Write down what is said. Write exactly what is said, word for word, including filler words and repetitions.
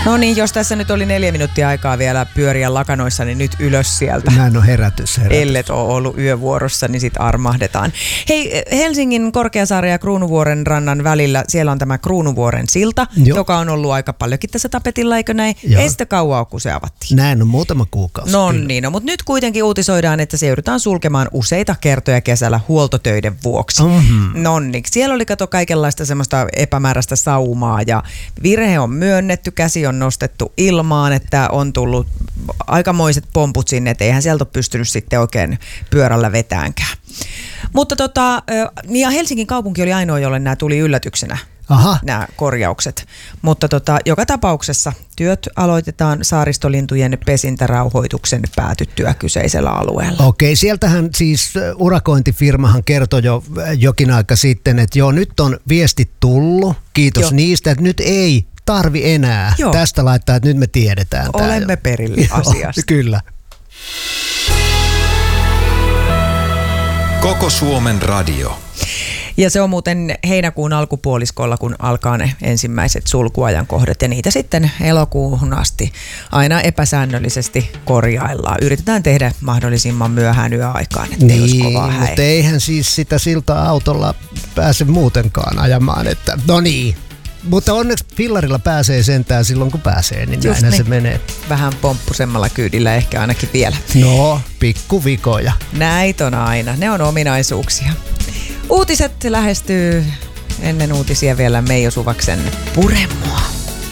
No niin, jos tässä nyt oli neljä minuuttia aikaa vielä pyöriä lakanoissa, niin nyt ylös sieltä. Näin on herätys, herätys. Ellet ole ollut yövuorossa, niin sit armahdetaan. Hei, Helsingin Korkeasaaren ja Kruunuvuoren rannan välillä, siellä on tämä Kruunuvuoren silta, Joo. joka on ollut aika paljonkin tässä tapetilla, eikö näin? Joo. Ei sitä kauan ole, kun se avattiin. Näin on muutama kuukausi. No niin, no, mutta nyt kuitenkin uutisoidaan, että se joudutaan sulkemaan useita kertoja kesällä huoltotöiden vuoksi. Mm-hmm. No niin, siellä oli kato kaikenlaista semmoista epämääräistä saumaa ja virhe on myönnetty, käsi on nostettu ilmaan, että on tullut aikamoiset pomput sinne, että eihän sieltä ole pystynyt sitten oikein pyörällä vetäänkään. Mutta tota, ja Helsingin kaupunki oli ainoa, jolle nämä tuli yllätyksenä. Aha. Nämä korjaukset. Mutta tota, joka tapauksessa työt aloitetaan saaristolintujen pesintärauhoituksen päätyttyä kyseisellä alueella. Okei, sieltähän siis urakointifirmahan kertoi jo jokin aika sitten, että joo, nyt on viestit tullut, kiitos joo. niistä, että nyt ei tarvi enää joo. tästä laittaa, että nyt me tiedetään. Olemme perille asiasta. Kyllä. Koko Suomen radio. Ja se on muuten heinäkuun alkupuoliskolla, kun alkaa ne ensimmäiset sulkuajankohdat ja niitä sitten elokuuhun asti aina epäsäännöllisesti korjaillaan. Yritetään tehdä mahdollisimman myöhään yöaikaan, ettei niin, olisi kovaa häiriötä. Mutta eihän siis sitä siltaa autolla pääse muutenkaan ajamaan, että no niin. Mutta onneksi fillarilla pääsee sentään silloin, kun pääsee, niin näinhän niin. se menee. Vähän pomppusemmalla kyydillä ehkä ainakin vielä. No, pikkuvikoja. Näitä on aina, ne on ominaisuuksia. Uutiset lähestyy ennen uutisia vielä Meijo Suvaksen Pure mua.